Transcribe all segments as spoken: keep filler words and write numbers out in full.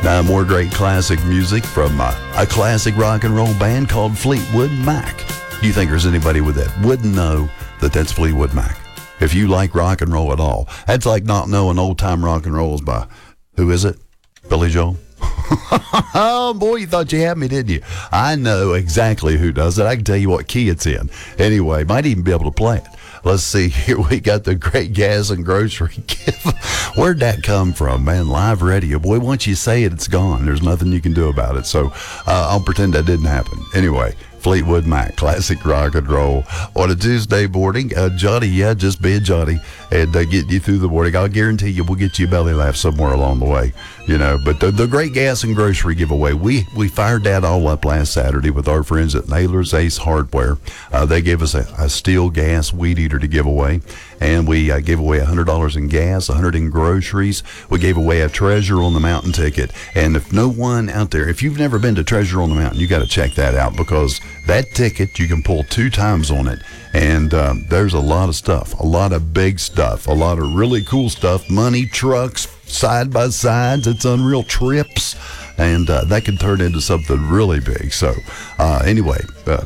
Uh, more great classic music from uh, a classic rock and roll band called Fleetwood Mac. Do you think there's anybody with that wouldn't know that that's Fleetwood Mac? If you like rock and roll at all, that's like not knowing old time rock and roll is by, who is it? Billy Joel? Oh, boy, you thought you had me, didn't you? I know exactly who does it. I can tell you what key it's in. Anyway, might even be able to play it. Let's see. Here we got the great gas and grocery gift. Where'd that come from, man? Live radio. Boy, once you say it, it's gone. There's nothing you can do about it. So uh, I'll pretend that didn't happen. Anyway, Fleetwood Mac, classic rock and roll. On a Tuesday morning, uh, Johnny, yeah, just being Johnny, and uh, getting you through the morning. I'll guarantee you we'll get you a belly laugh somewhere along the way, you know. But the, the great gas and grocery giveaway, we, we fired that all up last Saturday with our friends at Naylor's Ace Hardware. Uh, they gave us a, a steel gas weed eater to give away, and we uh, gave away one hundred dollars in gas, one hundred dollars in groceries. We gave away a Treasure on the Mountain ticket. And if no one out there, if you've never been to Treasure on the Mountain, you got to check that out, because that ticket, you can pull two times on it. And um, there's a lot of stuff, a lot of big stuff, a lot of really cool stuff, money, trucks, side-by-sides, it's unreal, trips. And uh, that can turn into something really big. So uh, anyway, uh,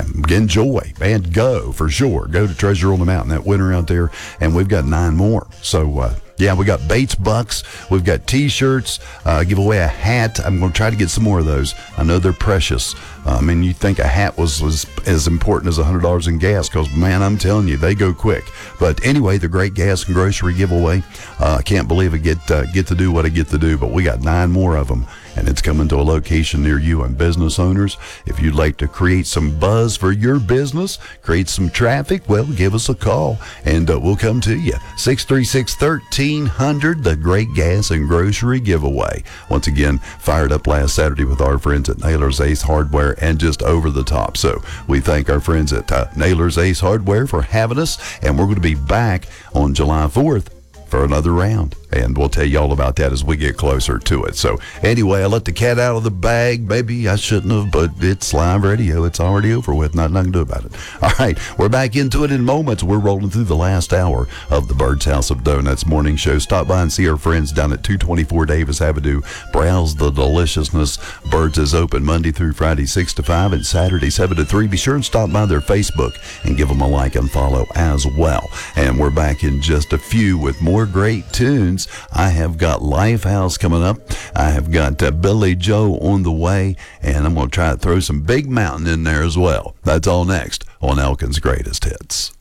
enjoy and go for sure. Go to Treasure on the Mountain that winter out there. And we've got nine more. So uh, yeah, we got Bates Bucks. We've got T-shirts. Uh, give away a hat. I'm going to try to get some more of those. I know they're precious. Uh, I mean, you think a hat was, was as important as one hundred dollars in gas, because, man, I'm telling you, they go quick. But anyway, the great gas and grocery giveaway. Uh, I can't believe I get, uh, get to do what I get to do, but we got nine more of them. And it's coming to a location near you. And business owners, if you'd like to create some buzz for your business, create some traffic, well, give us a call, and uh, we'll come to you. six three six, one three zero zero, the Great Gas and Grocery Giveaway. Once again, fired up last Saturday with our friends at Naylor's Ace Hardware, and just over the top. So we thank our friends at uh, Naylor's Ace Hardware for having us, and we're going to be back on July fourth for another round, and we'll tell you all about that as we get closer to it. So anyway, I let the cat out of the bag. Maybe I shouldn't have, but it's live radio. It's already over with. Nothing I can do about it. All right, we're back into it in moments. We're rolling through the last hour of the Bird's House of Donuts morning show. Stop by and see our friends down at two twenty-four Davis Avenue. Browse the deliciousness. Bird's is open Monday through Friday, six to five, and Saturday, seven to three. Be sure and stop by their Facebook and give them a like and follow as well. And we're back in just a few with more great tunes. I have got Lifehouse coming up. I have got uh, Billy Joe on the way, and I'm going to try to throw some Big Mountain in there as well. That's all next on Elkin's Greatest Hits.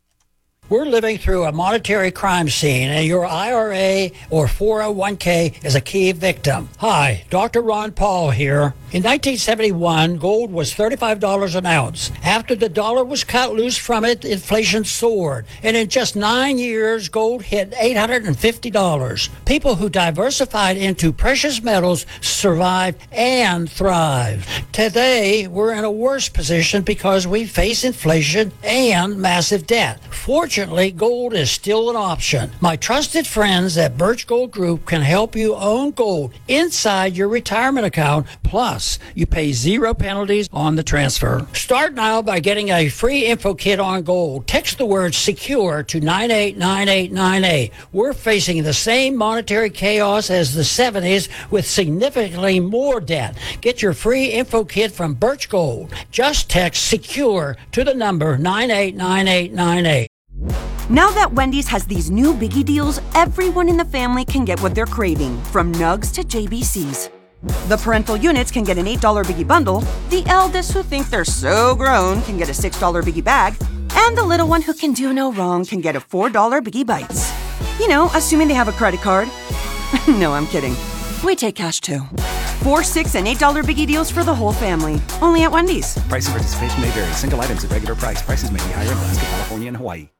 We're living through a monetary crime scene, and your I R A or four oh one k is a key victim. Hi, Doctor Ron Paul here. In nineteen seventy-one, gold was thirty-five dollars an ounce. After the dollar was cut loose from it, inflation soared. And in just nine years, gold hit eight hundred fifty dollars. People who diversified into precious metals survived and thrived. Today, we're in a worse position because we face inflation and massive debt. Fortunately, gold is still an option. My trusted friends at Birch Gold Group can help you own gold inside your retirement account. Plus, you pay zero penalties on the transfer. Start now by getting a free info kit on gold. Text the word SECURE to nine eight nine eight nine eight. We're facing the same monetary chaos as the seventies with significantly more debt. Get your free info kit from Birch Gold. Just text SECURE to the number nine eight nine eight nine eight. Now that Wendy's has these new biggie deals, everyone in the family can get what they're craving, from nugs to J B Cs. The parental units can get an eight dollar biggie bundle, the eldest who think they're so grown can get a six dollar biggie bag, and the little one who can do no wrong can get a four dollar biggie bites. You know, assuming they have a credit card. No, I'm kidding. We take cash too. Four, six, and eight dollar biggie deals for the whole family. Only at Wendy's. Price and participation may vary. Single items at regular price. Prices may be higher in Alaska, California, and Hawaii.